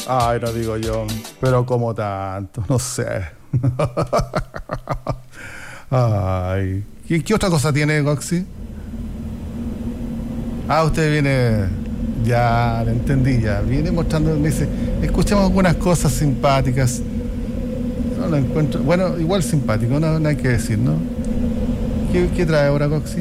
Ay, no digo yo, pero como tanto, no sé. Ay, ¿qué otra cosa tiene Goxi? Ah, usted viene, ya, le entendí, ya, viene mostrando, me dice, escuchamos algunas cosas simpáticas. No lo encuentro, bueno, igual simpático, no, no hay que decir, ¿no? ¿Qué trae ahora Goxi?